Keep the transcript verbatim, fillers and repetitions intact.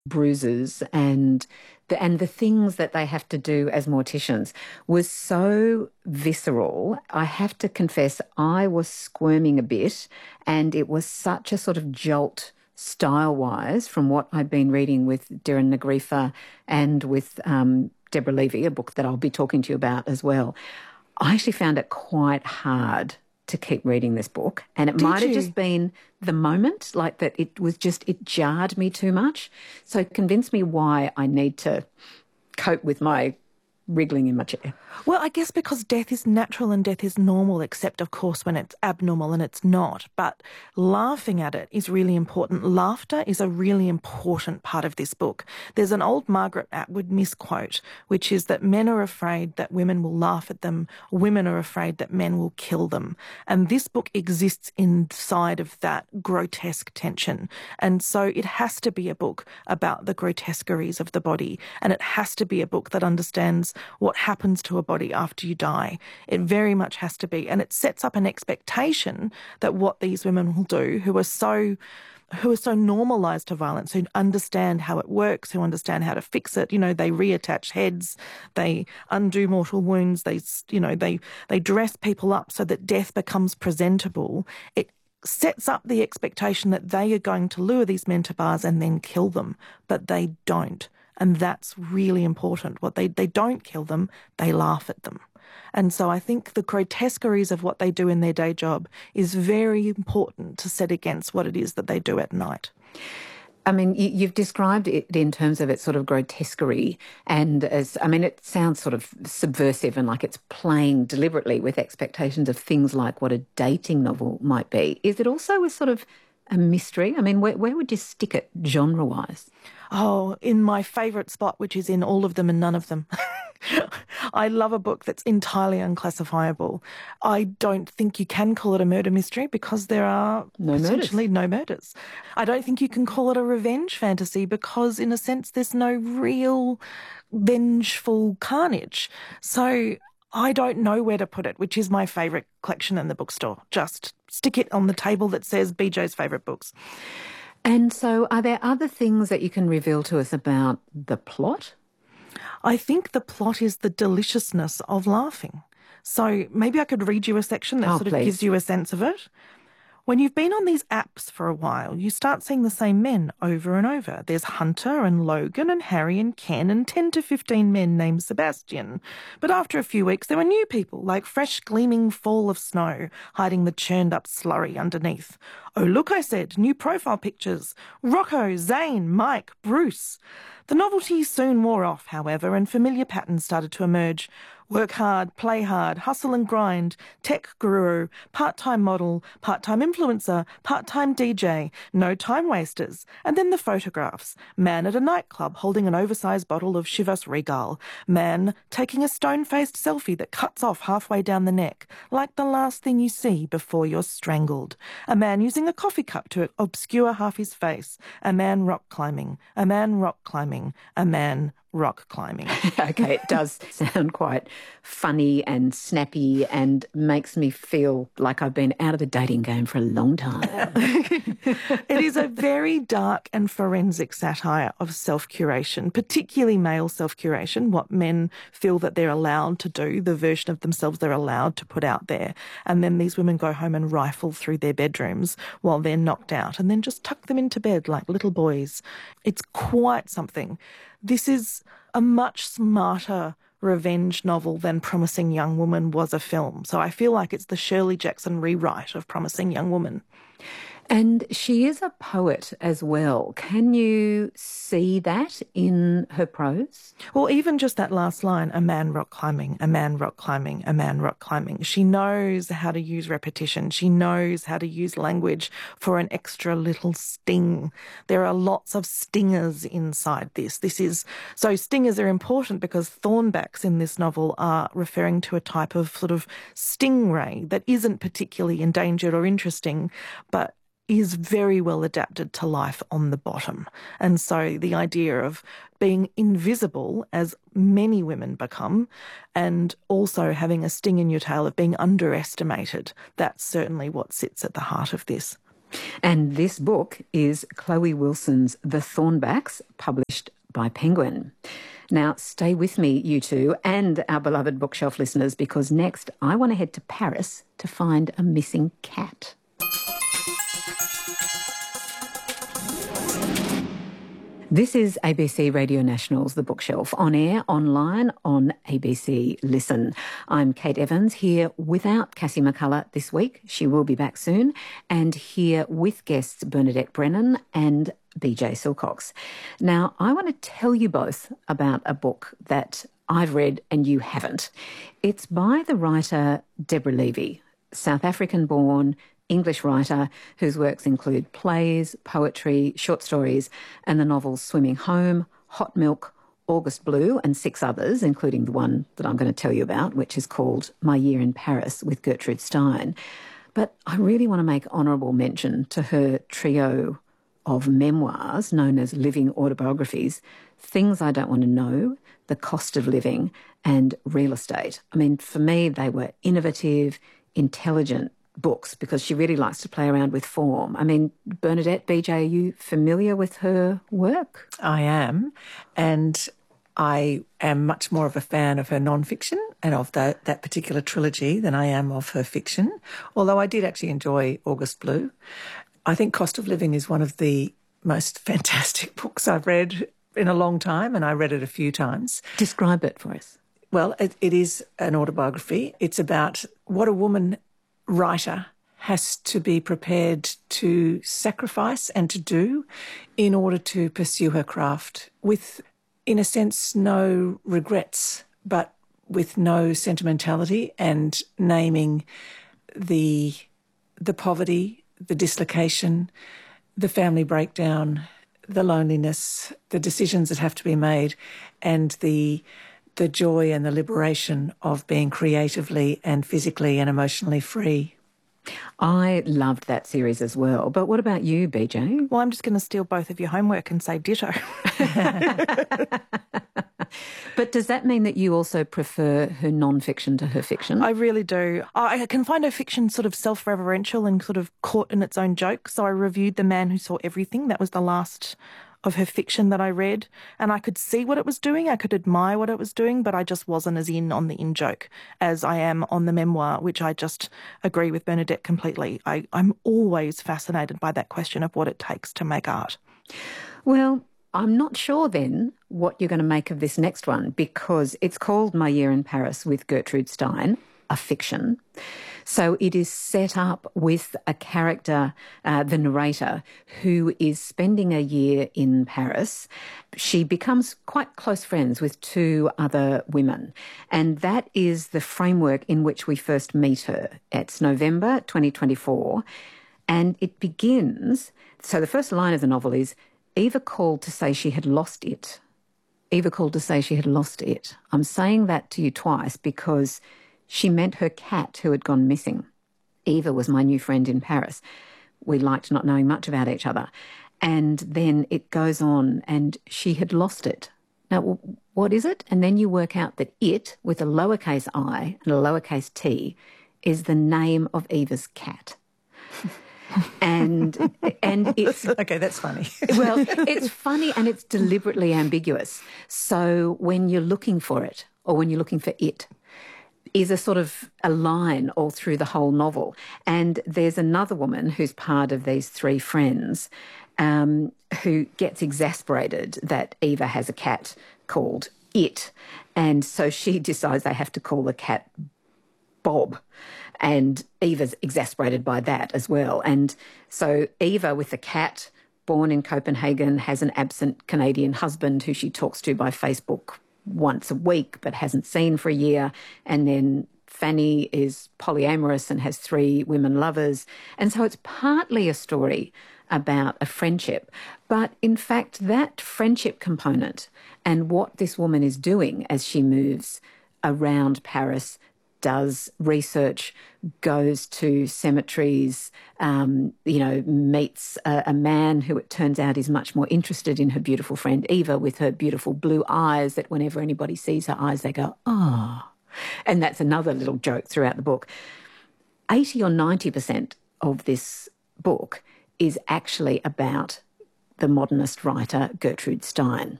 bruises and the and the things that they have to do as morticians was so visceral. I have to confess, I was squirming a bit, and it was such a sort of jolt style-wise from what I've been reading with Darren Nagrifa and with um, Deborah Levy, a book that I'll be talking to you about as well. I actually found it quite hard to keep reading this book, and it Did might have you? just been the moment, like that it was just, it jarred me too much. So it convinced me why I need to cope with my wriggling in my chair. Well, I guess because death is natural and death is normal, except, of course, when it's abnormal and it's not. But laughing at it is really important. Laughter is a really important part of this book. There's an old Margaret Atwood misquote, which is that men are afraid that women will laugh at them, women are afraid that men will kill them. And this book exists inside of that grotesque tension. And so it has to be a book about the grotesqueries of the body, and it has to be a book that understands what happens to a body after you die. It very much has to be. And it sets up an expectation that what these women will do, who are so who are so normalised to violence, who understand how it works, who understand how to fix it. You know, they reattach heads, they undo mortal wounds, they, you know, they, they dress people up so that death becomes presentable. It sets up the expectation that they are going to lure these men to bars and then kill them, but they don't. And that's really important. What they, they don't kill them, they laugh at them. And so I think the grotesqueries of what they do in their day job is very important to set against what it is that they do at night. I mean, you, you've described it in terms of its sort of grotesquerie, and as, I mean, it sounds sort of subversive and like it's playing deliberately with expectations of things like what a dating novel might be. Is it also a sort of a mystery? I mean, where, where would you stick it genre-wise? Oh, in my favourite spot, which is in all of them and none of them. I love a book that's entirely unclassifiable. I don't think you can call it a murder mystery because there are no essentially murders. no murders. I don't think you can call it a revenge fantasy because, in a sense, there's no real vengeful carnage. So I don't know where to put it, which is my favourite collection in the bookstore. Just stick it on the table that says B J's favourite books. And so are there other things that you can reveal to us about the plot? I think the plot is the deliciousness of laughing. So maybe I could read you a section that Oh, sort of please. gives you a sense of it. When you've been on these apps for a while, you start seeing the same men over and over. There's Hunter and Logan and Harry and Ken and ten to fifteen men named Sebastian. But after a few weeks, there were new people, like fresh gleaming fall of snow, hiding the churned-up slurry underneath. Oh, look, I said, new profile pictures. Rocco, Zane, Mike, Bruce. The novelty soon wore off, however, and familiar patterns started to emerge. Work hard, play hard, hustle and grind, tech guru, part-time model, part-time influencer, part-time D J, no time wasters. And then the photographs. Man at a nightclub holding an oversized bottle of Chivas Regal. Man taking a stone-faced selfie that cuts off halfway down the neck, like the last thing you see before you're strangled. A man using a coffee cup to obscure half his face. A man rock climbing. A man rock climbing. A man rock climbing. Okay, it does sound quite funny and snappy and makes me feel like I've been out of the dating game for a long time. It is a very dark and forensic satire of self-curation, particularly male self-curation, what men feel that they're allowed to do, the version of themselves they're allowed to put out there. And then these women go home and rifle through their bedrooms while they're knocked out and then just tuck them into bed like little boys. It's quite something. This is a much smarter revenge novel than Promising Young Woman was a film. So I feel like it's the Shirley Jackson rewrite of Promising Young Woman. And she is a poet as well. Can you see that in her prose? Well, even just that last line, a man rock climbing, a man rock climbing, a man rock climbing. She knows how to use repetition. She knows how to use language for an extra little sting. There are lots of stingers inside this. This is, so stingers are important because thornbacks in this novel are referring to a type of sort of stingray that isn't particularly endangered or interesting, but is very well adapted to life on the bottom. And so the idea of being invisible, as many women become, and also having a sting in your tail of being underestimated, that's certainly what sits at the heart of this. And this book is Chloe Wilson's The Thornbacks, published by Penguin. Now, stay with me, you two, and our beloved bookshelf listeners, because next I want to head to Paris to find a missing cat. This is A B C Radio National's The Bookshelf, on air, online, on A B C Listen. I'm Kate Evans, here without Cassie McCullough this week. She will be back soon. And here with guests Bernadette Brennan and B J Silcox. Now, I want to tell you both about a book that I've read and you haven't. It's by the writer Deborah Levy, South African-born English writer whose works include plays, poetry, short stories, and the novels Swimming Home, Hot Milk, August Blue, and six others, including the one that I'm going to tell you about, which is called My Year in Paris with Gertrude Stein. But I really want to make honourable mention to her trio of memoirs known as living autobiographies, Things I Don't Want to Know, The Cost of Living, and Real Estate. I mean, for me, they were innovative, intelligent books because she really likes to play around with form. I mean, Bernadette, B J, are you familiar with her work? I am, and I am much more of a fan of her non-fiction and of the, that particular trilogy than I am of her fiction, although I did actually enjoy August Blue. I think Cost of Living is one of the most fantastic books I've read in a long time, and I read it a few times. Describe it for us. Well, it, it is an autobiography. It's about what a woman writer has to be prepared to sacrifice and to do in order to pursue her craft with, in a sense, no regrets, but with no sentimentality, and naming the the poverty, the dislocation, the family breakdown, the loneliness, the decisions that have to be made, and the the joy and the liberation of being creatively and physically and emotionally free. I loved that series as well. But what about you, B J? Well, I'm just going to steal both of your homework and say ditto. But does that mean that you also prefer her non-fiction to her fiction? I really do. I can find her fiction sort of self-referential and sort of caught in its own joke. So I reviewed The Man Who Saw Everything. That was the last of her fiction that I read, and I could see what it was doing, I could admire what it was doing, but I just wasn't as in on the in-joke as I am on the memoir, which I just agree with Bernadette completely. I, I'm always fascinated by that question of what it takes to make art. Well, I'm not sure then what you're going to make of this next one, because it's called My Year in Paris with Gertrude Stein, a fiction. So it is set up with a character, uh, the narrator, who is spending a year in Paris. She becomes quite close friends with two other women, and that is the framework in which we first meet her. It's November twenty twenty-four, and it begins, so the first line of the novel is, Eva called to say she had lost it. Eva called to say she had lost it. I'm saying that to you twice because she meant her cat who had gone missing. Eva was my new friend in Paris. We liked not knowing much about each other. And then it goes on, and she had lost it. Now, what is it? And then you work out that it, with a lowercase I and a lowercase t, is the name of Eva's cat. and and it's... Okay, that's funny. Well, it's funny and it's deliberately ambiguous. So when you're looking for it, or when you're looking for it, is a sort of a line all through the whole novel. And there's another woman who's part of these three friends um, who gets exasperated that Eva has a cat called It. And so she decides they have to call the cat Bob. And Eva's exasperated by that as well. And so Eva, with the cat, born in Copenhagen, has an absent Canadian husband who she talks to by Facebook once a week but hasn't seen for a year. And then Fanny is polyamorous and has three women lovers. And so it's partly a story about a friendship. But in fact, that friendship component and what this woman is doing as she moves around Paris, does research, goes to cemeteries, um, you know, meets a, a man who it turns out is much more interested in her beautiful friend Eva, with her beautiful blue eyes, that whenever anybody sees her eyes, they go, oh. And that's another little joke throughout the book. eighty or ninety percent of this book is actually about the modernist writer Gertrude Stein.